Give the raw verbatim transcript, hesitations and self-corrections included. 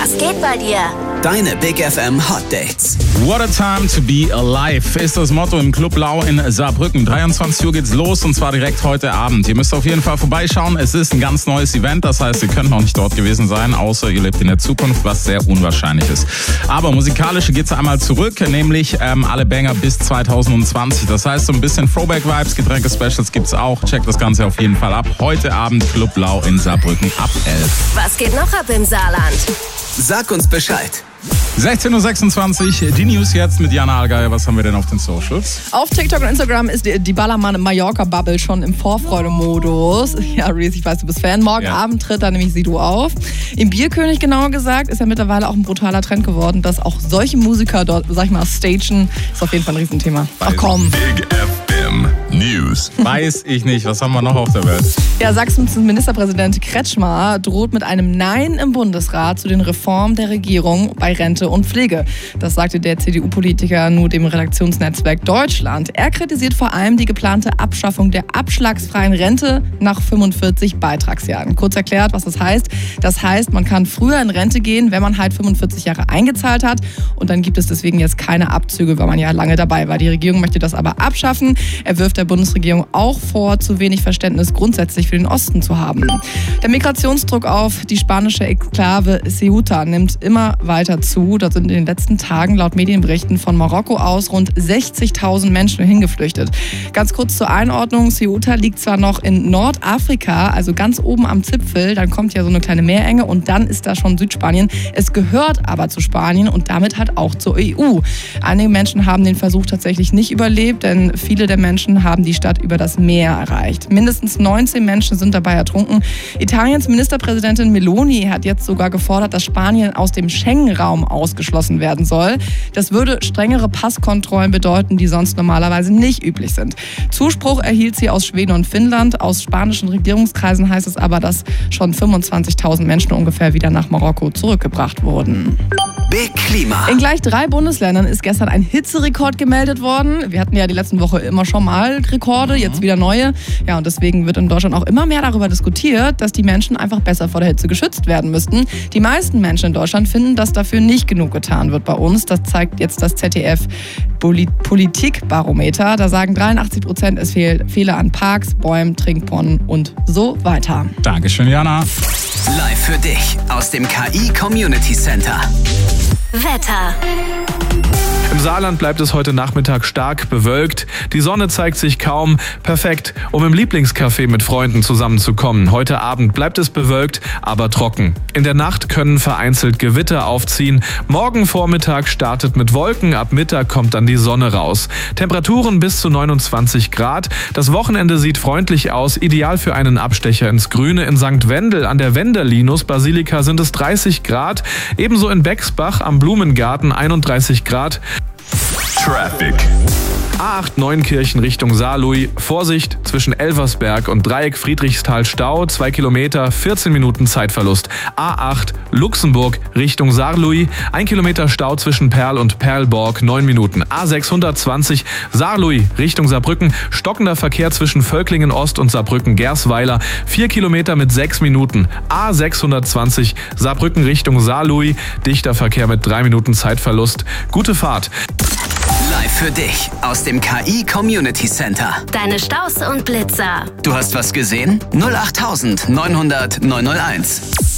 Was geht bei dir? Deine Big F M Hot Dates. What a time to be alive ist das Motto im Club Lau in Saarbrücken. dreiundzwanzig Uhr geht's los und zwar direkt heute Abend. Ihr müsst auf jeden Fall vorbeischauen. Es ist ein ganz neues Event, das heißt, ihr könnt noch nicht dort gewesen sein, außer ihr lebt in der Zukunft, was sehr unwahrscheinlich ist. Aber musikalisch geht's einmal zurück, nämlich ähm, alle Banger bis zwanzig zwanzig. Das heißt, so ein bisschen Throwback-Vibes, Getränke-Specials gibt's auch. Checkt das Ganze auf jeden Fall ab. Heute Abend Club Lau in Saarbrücken ab elf. Was geht noch ab im Saarland? Sag uns Bescheid. sechzehn Uhr sechsundzwanzig, die News jetzt mit Jana Allgeier. Was haben wir denn auf den Socials? Auf TikTok und Instagram ist die, die Ballermann-Mallorca-Bubble schon im Vorfreude-Modus. Ja, Reese, ich weiß, du bist Fan. Morgen ja. Abend tritt da nämlich Sido auf. Im Bierkönig, genauer gesagt, ist ja mittlerweile auch ein brutaler Trend geworden, dass auch solche Musiker dort, sag ich mal, stagen. Ist auf jeden Fall ein Riesenthema. Ach komm. Big F M News. Weiß ich nicht. Was haben wir noch auf der Welt? Ja, Sachsens Ministerpräsident Kretschmer droht mit einem Nein im Bundesrat zu den Reformen der Regierung bei Rente und Pflege. Das sagte der C D U-Politiker nur dem Redaktionsnetzwerk Deutschland. Er kritisiert vor allem die geplante Abschaffung der abschlagsfreien Rente nach fünfundvierzig Beitragsjahren. Kurz erklärt, was das heißt. Das heißt, man kann früher in Rente gehen, wenn man halt fünfundvierzig Jahre eingezahlt hat. Und dann gibt es deswegen jetzt keine Abzüge, weil man ja lange dabei war. Die Regierung möchte das aber abschaffen. Er wirft der Bundesregierung auch vor, zu wenig Verständnis grundsätzlich für den Osten zu haben. Der Migrationsdruck auf die spanische Exklave Ceuta nimmt immer weiter zu. Dort sind in den letzten Tagen laut Medienberichten von Marokko aus rund sechzigtausend Menschen hingeflüchtet. Ganz kurz zur Einordnung, Ceuta liegt zwar noch in Nordafrika, also ganz oben am Zipfel, dann kommt ja so eine kleine Meerenge und dann ist da schon Südspanien. Es gehört aber zu Spanien und damit halt auch zur E U. Einige Menschen haben den Versuch tatsächlich nicht überlebt, denn viele der Menschen haben die Stadt über das Meer erreicht. Mindestens neunzehn Menschen sind dabei ertrunken. Italiens Ministerpräsidentin Meloni hat jetzt sogar gefordert, dass Spanien aus dem Schengen-Raum ausgeschlossen werden soll. Das würde strengere Passkontrollen bedeuten, die sonst normalerweise nicht üblich sind. Zuspruch erhielt sie aus Schweden und Finnland. Aus spanischen Regierungskreisen heißt es aber, dass schon fünfundzwanzigtausend Menschen ungefähr wieder nach Marokko zurückgebracht wurden. Big Klima. In gleich drei Bundesländern ist gestern ein Hitzerekord gemeldet worden. Wir hatten ja die letzten Woche immer schon mal Rekorde, jetzt wieder neue. Ja, und deswegen wird in Deutschland auch immer mehr darüber diskutiert, dass die Menschen einfach besser vor der Hitze geschützt werden müssten. Die meisten Menschen in Deutschland finden, dass dafür nicht genug getan wird bei uns. Das zeigt jetzt das Z D F Politikbarometer. Da sagen dreiundachtzig Prozent, es fehlt Fehler an Parks, Bäumen, Trinkbrunnen und so weiter. Dankeschön, Jana. Live für dich aus dem K I Community Center. Wetter. Im Saarland bleibt es heute Nachmittag stark bewölkt. Die Sonne zeigt sich kaum. Perfekt, um im Lieblingscafé mit Freunden zusammenzukommen. Heute Abend bleibt es bewölkt, aber trocken. In der Nacht können vereinzelt Gewitter aufziehen. Morgen Vormittag startet mit Wolken. Ab Mittag kommt dann die Sonne raus. Temperaturen bis zu neunundzwanzig Grad. Das Wochenende sieht freundlich aus. Ideal für einen Abstecher ins Grüne. In Sankt Wendel an der Wenderlinus Basilika sind es dreißig Grad. Ebenso in Bexbach am Blumengarten einunddreißig Grad. Traffic. A acht Neunkirchen Richtung Saarlouis. Vorsicht, zwischen Elversberg und Dreieck Friedrichsthal Stau. zwei Kilometer, vierzehn Minuten Zeitverlust. A acht Luxemburg Richtung Saarlouis. ein Kilometer Stau zwischen Perl und Perlborg. neun Minuten. A sechshundertzwanzig Saarlouis Richtung Saarbrücken. Stockender Verkehr zwischen Völklingen Ost und Saarbrücken Gersweiler. vier Kilometer mit sechs Minuten. A sechshundertzwanzig Saarbrücken Richtung Saarlouis. Dichter Verkehr mit drei Minuten Zeitverlust. Gute Fahrt. Live für dich aus dem K I Community Center. Deine Staus und Blitzer. Du hast was gesehen? null acht neunhundert neunhunderт neunhunderteins.